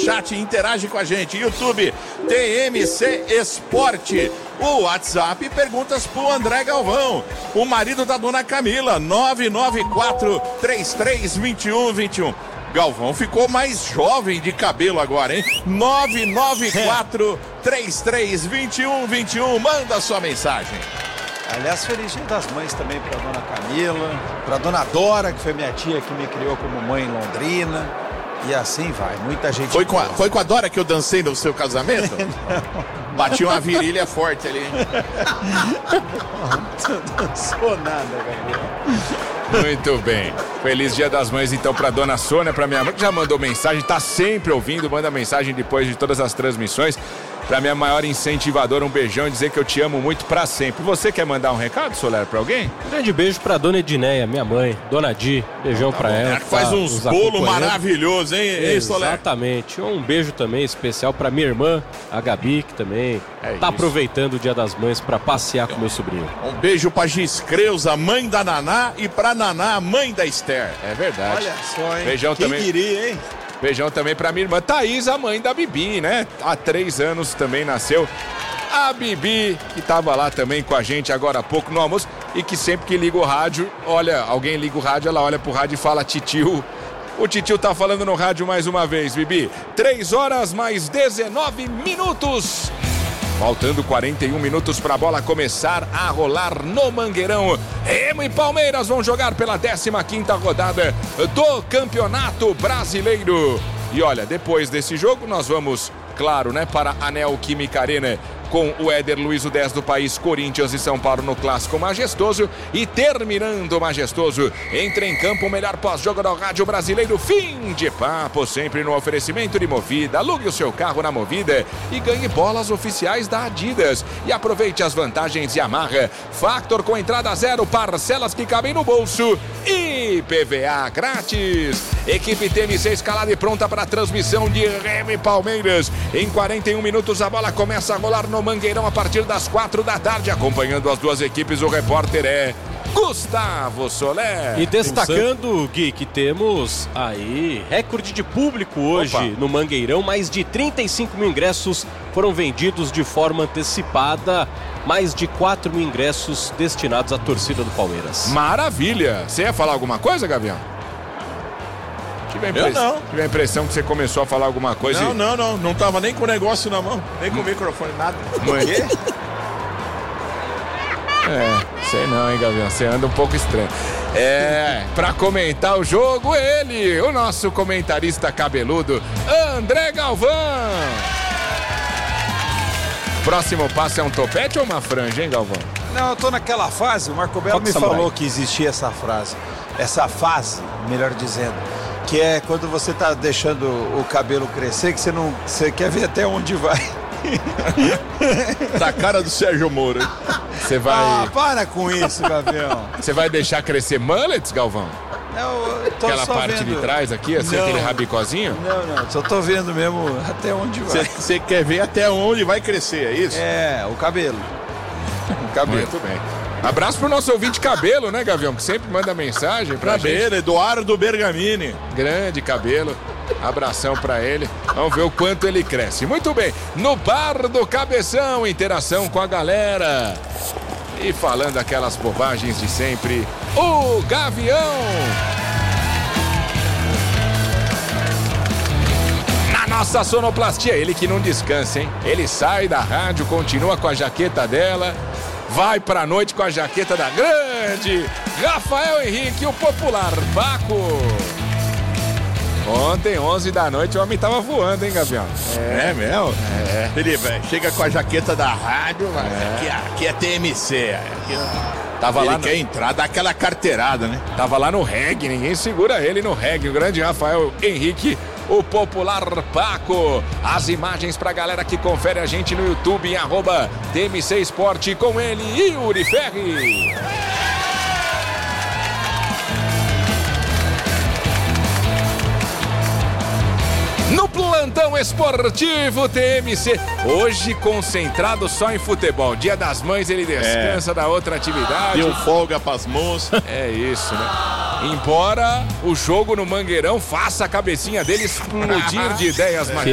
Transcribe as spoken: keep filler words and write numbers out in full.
chat e interage com a gente. YouTube, T M C Esporte. O WhatsApp, perguntas pro André Galvão, o marido da dona Camila, nove nove quatro, três três dois um dois um. Galvão ficou mais jovem de cabelo agora, hein? nove nove quatro, três três dois um dois um. Manda sua mensagem. Aliás, feliz Dia das Mães também para dona Camila, para dona Dora, que foi minha tia que me criou como mãe em Londrina. E assim vai, muita gente... Foi com a, foi com a Dora que eu dancei no seu casamento? Bati uma virilha forte ali, hein? Não dançou nada, Gabriel. Muito bem. Feliz Dia das Mães, então, pra dona Sônia, pra minha mãe, que já mandou mensagem, tá sempre ouvindo, manda mensagem depois de todas as transmissões. Pra minha maior incentivadora, um beijão e dizer que eu te amo muito pra sempre. Você quer mandar um recado, Soler, pra alguém? Um grande beijo pra dona Edneia, minha mãe, dona Di. Beijão tá pra bom, ela. É que faz tá uns bolos maravilhosos, hein, hein, Soler? Exatamente. Um beijo também especial pra minha irmã, a Gabi, que também é tá isso. aproveitando o Dia das Mães pra passear com meu sobrinho. Um beijo pra Gis Creuza, mãe da Naná, e pra Naná, mãe da Esther. É verdade. Olha só, hein? Beijão Quem também. diria, hein? Beijão também pra minha irmã Thaís, a mãe da Bibi, né? Há três anos também nasceu a Bibi, que tava lá também com a gente agora há pouco no almoço e que sempre que liga o rádio, olha, alguém liga o rádio, ela olha pro rádio e fala titio. O titio tá falando no rádio mais uma vez, Bibi. Três horas mais dezenove minutos. Faltando quarenta e um minutos para a bola começar a rolar no Mangueirão. Remo e Palmeiras vão jogar pela décima quinta rodada do Campeonato Brasileiro. E olha, depois desse jogo nós vamos, claro, né, para a Neoquímica Arena com o Éder Luiz, o dez do país, Corinthians e São Paulo no Clássico Majestoso. E terminando o Majestoso, entra em campo o melhor pós-jogo do rádio brasileiro. Fim de papo, sempre no oferecimento de Movida. Alugue o seu carro na Movida e ganhe bolas oficiais da Adidas. E aproveite as vantagens Yamaha. Factor com entrada zero, parcelas que cabem no bolso e I P V A grátis. Equipe T M C escalada e pronta para a transmissão de Remo e Palmeiras. Em quarenta e um minutos a bola começa a rolar no Mangueirão a partir das quatro da tarde. Acompanhando as duas equipes, o repórter é Gustavo Soler. E destacando, Gui, que temos aí recorde de público hoje. Opa. No Mangueirão. Mais de trinta e cinco mil ingressos foram vendidos de forma antecipada. Mais de quatro mil ingressos destinados à torcida do Palmeiras. Maravilha! Você ia falar alguma coisa, Gavião? Tive a, impress... Eu não. Tive a impressão que você começou a falar alguma coisa. Não, e... não, não. Não tava nem com o negócio na mão, nem com o microfone, nada. Por quê? É, sei não, hein, Gavião? Você anda um pouco estranho. É, pra comentar o jogo, ele, o nosso comentarista cabeludo, André Galvão. Próximo passo é um topete ou uma franja, hein, Galvão? Não, eu tô naquela fase, o Marco Belo me falou que existia essa frase, essa fase, melhor dizendo, que é quando você tá deixando o cabelo crescer, que você não, você quer ver até onde vai. Tá a cara do Sérgio Moro, hein? Você vai... Ah, para com isso, Gavião. Você vai deixar crescer mullets, Galvão? Não, eu tô Aquela só parte vendo... de trás aqui, assim, não, aquele rabicozinho? Não, não, só tô vendo mesmo até onde vai. Você quer ver até onde vai crescer, é isso? É, o cabelo. O cabelo. Muito bem. Abraço pro nosso ouvinte Cabelo, né, Gavião? Que sempre manda mensagem pra Cabelo, gente. Eduardo Bergamini. Grande Cabelo. Abração pra ele. Vamos ver o quanto ele cresce. Muito bem. No Bar do Cabeção, interação com a galera. E falando aquelas bobagens de sempre, o Gavião. Na nossa sonoplastia, ele que não descansa, hein? Ele sai da rádio, continua com a jaqueta dela, vai pra noite com a jaqueta da grande Rafael Henrique, o popular Baco. Ontem, onze da noite, o homem tava voando, hein, Gavião? É, é mesmo? É. Ele chega com a jaqueta da rádio, mas é. Aqui, aqui é T M C. Aqui, tava ele lá quer no... entrar, dá aquela carteirada, né? Tava lá no reggae, ninguém segura ele no reggae. O grande Rafael Henrique, o popular Paco. As imagens pra galera que confere a gente no YouTube em arroba T M C Esporte com ele, Yuri Ferri. No plantão esportivo T M C, hoje concentrado só em futebol. Dia das Mães ele descansa é. da outra atividade. Deu folga pras moças. É isso, né? Embora o jogo no Mangueirão faça a cabecinha dele explodir de ideias mais.